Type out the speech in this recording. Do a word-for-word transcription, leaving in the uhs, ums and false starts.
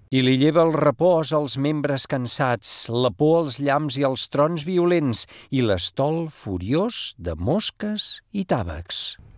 I li lleva el repòs als membres cansats, la por als llamps i als trons violents i l'estol furiós de mosques i tàvecs.